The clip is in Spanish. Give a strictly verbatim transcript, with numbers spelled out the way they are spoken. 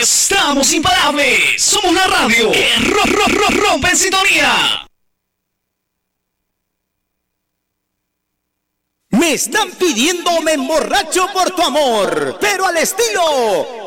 Estamos imparables. Somos la radio que ro, ro, ro, rompe en sintonía. Me están pidiendo me emborracho por tu amor, pero al estilo